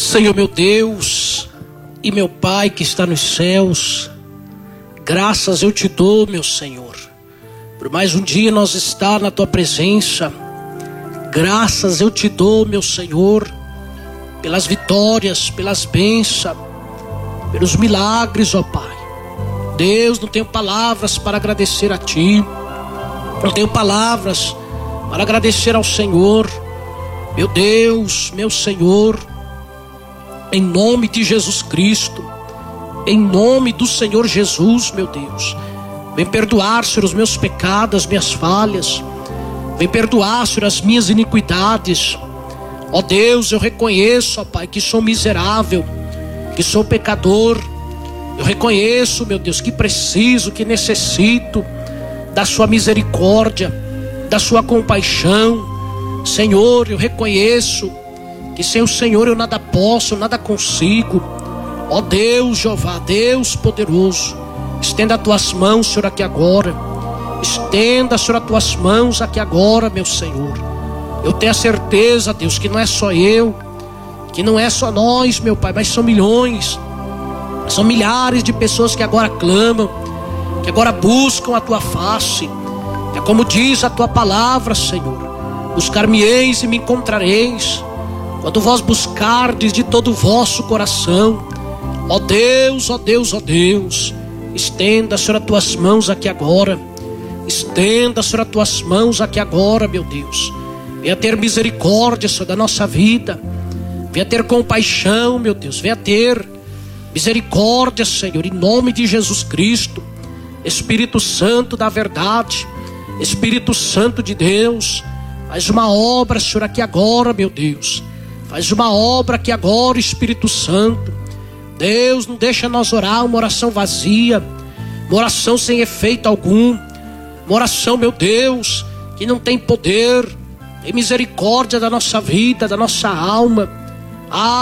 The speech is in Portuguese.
Senhor meu Deus e meu Pai que está nos céus, graças eu te dou, meu Senhor, por mais um dia nós estar na tua presença. Graças eu te dou, meu Senhor, pelas vitórias, pelas bênçãos, pelos milagres, ó Pai. Deus, não tenho palavras para agradecer a ti, não tenho palavras para agradecer ao Senhor, meu Deus, meu Senhor. Em nome de Jesus Cristo, em nome do Senhor Jesus, meu Deus, vem perdoar, Senhor, os meus pecados, as minhas falhas, vem perdoar, Senhor, as minhas iniquidades. Ó Deus, eu reconheço, ó Pai, que sou miserável, que sou pecador. Eu reconheço, meu Deus, que preciso, que necessito da sua misericórdia, da sua compaixão. Senhor, eu reconheço que sem o Senhor eu nada posso, nada consigo. Ó Deus, Jeová, Deus poderoso, estenda as tuas mãos, Senhor, aqui agora. Estenda, Senhor, as tuas mãos aqui agora, meu Senhor. Eu tenho a certeza, Deus, que não é só eu, que não é só nós, meu Pai, mas são milhões, são milhares de pessoas que agora clamam, que agora buscam a tua face. É como diz a tua palavra, Senhor: buscar-me-eis e me encontrareis, quando vós buscardes de todo o vosso coração. Ó Deus, ó Deus, ó Deus, estenda, Senhor, as tuas mãos aqui agora. Estenda, Senhor, as tuas mãos aqui agora, meu Deus. Venha ter misericórdia, Senhor, da nossa vida. Venha ter compaixão, meu Deus. Venha ter misericórdia, Senhor, em nome de Jesus Cristo. Espírito Santo da verdade, Espírito Santo de Deus, faz uma obra, Senhor, aqui agora, meu Deus. Faz uma obra aqui agora, Espírito Santo. Deus, não deixa nós orar uma oração vazia, uma oração sem efeito algum, uma oração, meu Deus, que não tem poder. Tem misericórdia da nossa vida, da nossa alma.